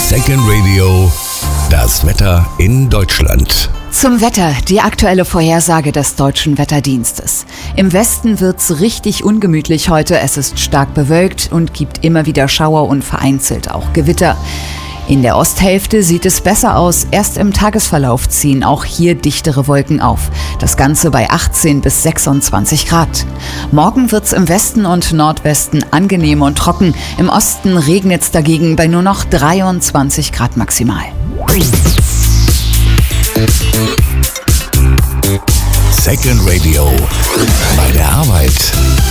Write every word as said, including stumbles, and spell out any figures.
Second Radio, das Wetter in Deutschland. Zum Wetter, die aktuelle Vorhersage des Deutschen Wetterdienstes. Im Westen wird's richtig ungemütlich heute. Es ist stark bewölkt und gibt immer wieder Schauer und vereinzelt auch Gewitter. In der Osthälfte sieht es besser aus. Erst im Tagesverlauf ziehen auch hier dichtere Wolken auf. Das Ganze bei achtzehn bis sechsundzwanzig Grad. Morgen wird's im Westen und Nordwesten angenehm und trocken. Im Osten regnet's dagegen bei nur noch dreiundzwanzig Grad maximal. Second Radio, bei der Arbeit.